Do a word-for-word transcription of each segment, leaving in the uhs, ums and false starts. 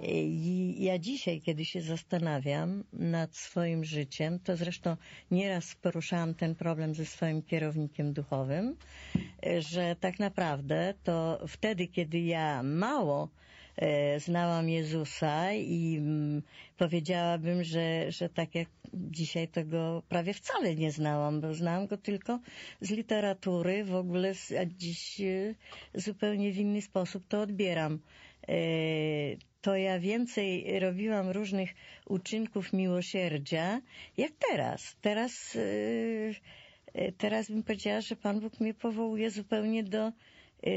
I ja dzisiaj, kiedy się zastanawiam nad swoim życiem, to zresztą nieraz poruszałam ten problem ze swoim kierownikiem duchowym, że tak naprawdę to wtedy, kiedy ja mało e, znałam Jezusa i m, powiedziałabym, że, że tak jak dzisiaj tego prawie wcale nie znałam, bo znałam go tylko z literatury, w ogóle, a dziś e, zupełnie w inny sposób to odbieram. E, to ja więcej robiłam różnych uczynków miłosierdzia, jak teraz. Teraz, e, teraz bym powiedziała, że Pan Bóg mnie powołuje zupełnie do, e,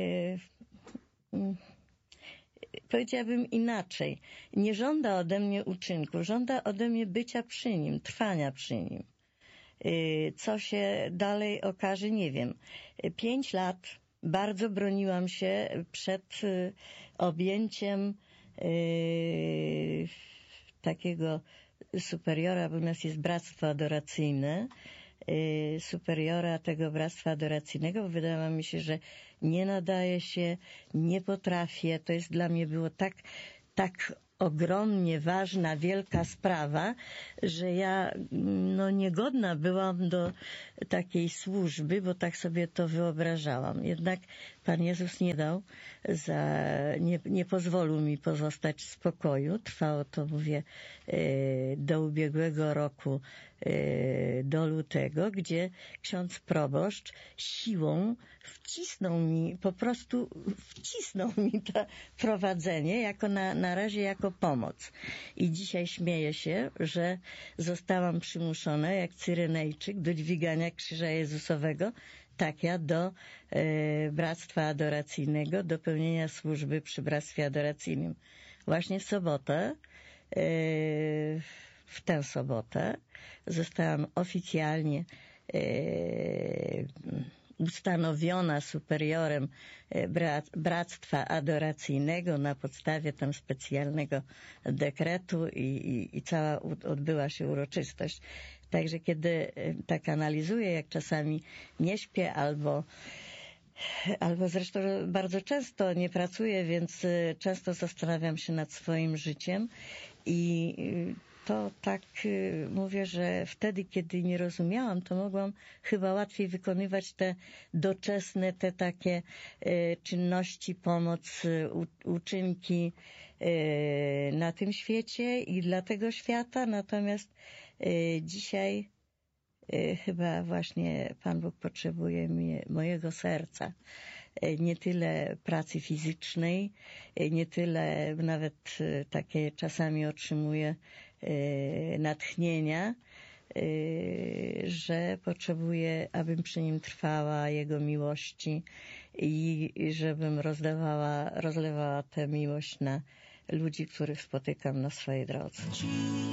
powiedziałabym inaczej. Nie żąda ode mnie uczynku, żąda ode mnie bycia przy Nim, trwania przy Nim. E, co się dalej okaże, nie wiem. Pięć lat bardzo broniłam się przed e, objęciem Yy, takiego superiora, bo u nas jest bractwo adoracyjne, yy, superiora tego bractwa adoracyjnego, bo wydawało mi się, że nie nadaje się, nie potrafię, to jest dla mnie było tak, tak ogromnie ważna, wielka sprawa, że ja no niegodna byłam do takiej służby, bo tak sobie to wyobrażałam. Jednak Pan Jezus nie dał, za, nie, nie pozwolił mi pozostać w spokoju. Trwało to, mówię, do ubiegłego roku, do lutego, gdzie ksiądz proboszcz siłą wcisnął mi, po prostu wcisnął mi to prowadzenie, jako na, na razie jako pomoc. I dzisiaj śmieję się, że zostałam przymuszona, jak Cyrenejczyk, do dźwigania krzyża Jezusowego, tak ja do e, bractwa adoracyjnego, do pełnienia służby przy bractwie adoracyjnym. Właśnie w sobotę, e, w tę sobotę zostałam oficjalnie e, ustanowiona superiorem bractwa adoracyjnego na podstawie tam specjalnego dekretu i, i, i cała odbyła się uroczystość. Także kiedy tak analizuję, jak czasami nie śpię albo albo zresztą bardzo często nie pracuję, więc często zastanawiam się nad swoim życiem i to tak mówię, że wtedy, kiedy nie rozumiałam, to mogłam chyba łatwiej wykonywać te doczesne, te takie e, czynności, pomoc, u, uczynki e, na tym świecie i dla tego świata. Natomiast e, dzisiaj e, chyba właśnie Pan Bóg potrzebuje mnie, mojego serca. E, nie tyle pracy fizycznej, e, nie tyle nawet e, takie czasami otrzymuję natchnienia, że potrzebuję, abym przy Nim trwała, Jego miłości i żebym rozdawała, rozlewała tę miłość na ludzi, których spotykam na swojej drodze.